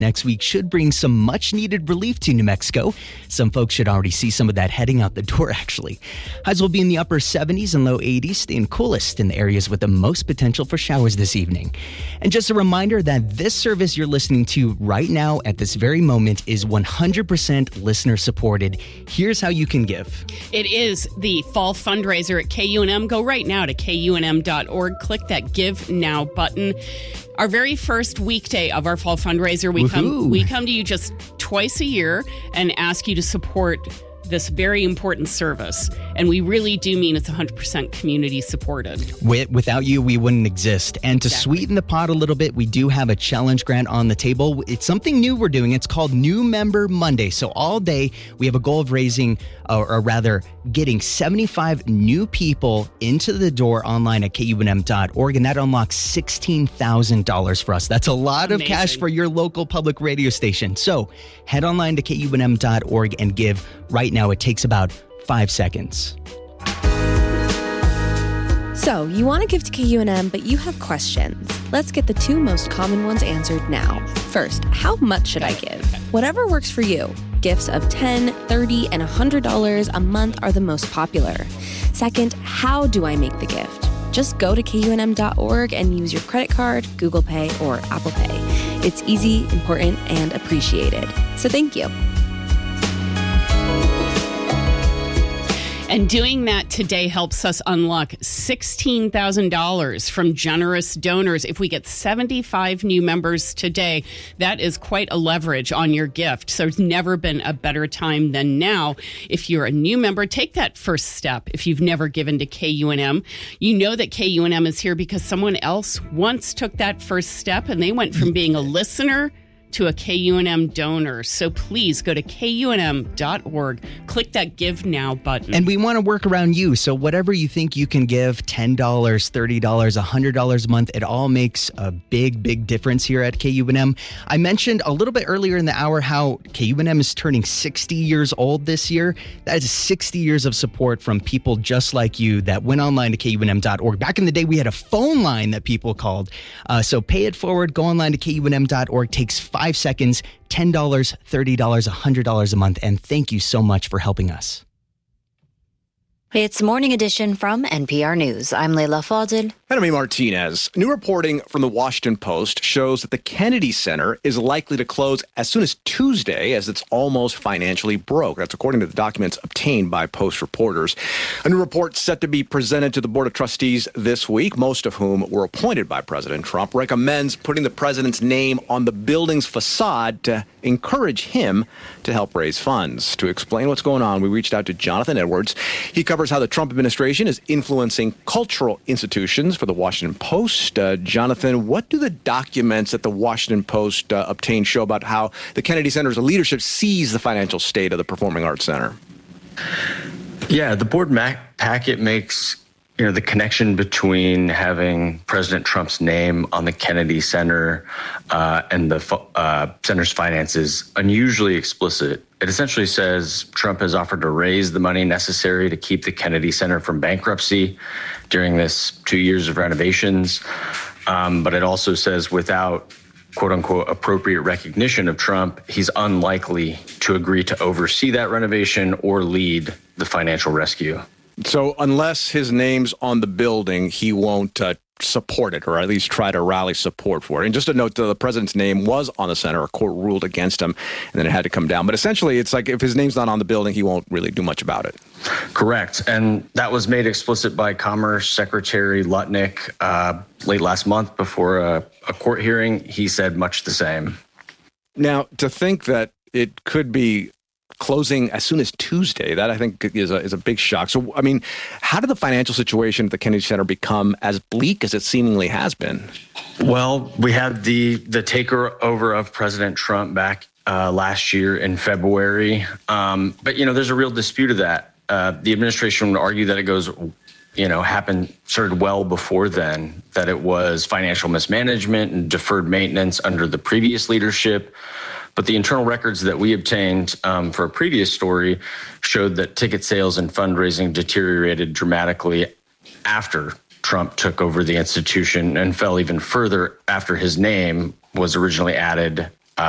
Next week should bring some much-needed relief to New Mexico. Some folks should already see some of that heading out the door, actually. Highs will be in the upper 70s and low 80s, staying coolest in the areas with the most potential for showers this evening. And just a reminder that this service you're listening to right now at this very moment is 100% listener-supported. Here's how you can give. It is the fall fundraiser at KUNM. Go right now to KUNM.org. Click that Give Now button. Our very first weekday of our fall fundraiser, we come to you just twice a year and ask you to support this very important service. And we really do mean it's 100% community supported. Without you, we wouldn't exist. And to sweeten the pot a little bit, we do have a challenge grant on the table. It's something new we're doing. It's called New Member Monday. So all day, we have a goal of raising, or rather, getting 75 new people into the door online at KUNM.org. And that unlocks $16,000 for us. That's a lot of cash for your local public radio station. So head online to KUNM.org and give right now. It takes about 5 seconds. So, you want to give to KUNM, but you have questions. Let's get the two most common ones answered now. First, how much should I give? Whatever works for you. Gifts of $10, $30, and $100 a month are the most popular. Second, how do I make the gift? Just go to KUNM.org and use your credit card, Google Pay, or Apple Pay. It's easy, important, and appreciated. So thank you. And doing that today helps us unlock $16,000 from generous donors. If we get 75 new members today, that is quite a leverage on your gift. So there's never been a better time than now. If you're a new member, take that first step. If you've never given to KUNM, you know that KUNM is here because someone else once took that first step and they went from being a listener to a KUNM donor. So please go to KUNM.org, click that Give Now button. And we want to work around you. So whatever you think you can give, $10, $30, $100 a month, it all makes a big, big difference here at KUNM. I mentioned a little bit earlier in the hour how KUNM is turning 60 years old this year. That is 60 years of support from people just like you that went online to KUNM.org. Back in the day, we had a phone line that people called. So pay it forward, go online to KUNM.org, takes 5 seconds, $10, $30, $100 a month. And thank you so much for helping us. It's Morning Edition from NPR News. I'm Leila Fadel. And I'm Martinez. New reporting from the Washington Post shows that the Kennedy Center is likely to close as soon as Tuesday, as it's almost financially broke. That's according to the documents obtained by Post reporters. A new report set to be presented to the Board of Trustees this week, most of whom were appointed by President Trump, recommends putting the president's name on the building's facade to encourage him to help raise funds. To explain what's going on, we reached out to Jonathan Edwards. He covers how the Trump administration is influencing cultural institutions for the Washington Post. Jonathan, what do the documents that the Washington Post obtained show about how the Kennedy Center's leadership sees the financial state of the Performing Arts Center? Yeah, the board packet makes the connection between having President Trump's name on the Kennedy Center and the center's finances unusually explicit. It essentially says Trump has offered to raise the money necessary to keep the Kennedy Center from bankruptcy during this 2 years of renovations. But it also says without, quote unquote, appropriate recognition of Trump, he's unlikely to agree to oversee that renovation or lead the financial rescue. So unless his name's on the building, he won't support it, or at least try to rally support for it. And just a note, the president's name was on the center. A court ruled against him, and then it had to come down. But essentially, it's like if his name's not on the building, he won't really do much about it. Correct. And that was made explicit by Commerce Secretary Lutnick late last month before a court hearing. He said much the same. Now, to think that it could be closing as soon as Tuesday, that I think is a big shock. So, I mean, how did the financial situation at the Kennedy Center become as bleak as it seemingly has been? Well, we had the takeover of President Trump back last year in February. But, there's a real dispute of that. The administration would argue that it goes, started well before then, that it was financial mismanagement and deferred maintenance under the previous leadership. But the internal records that we obtained for a previous story showed that ticket sales and fundraising deteriorated dramatically after Trump took over the institution and fell even further after his name was originally added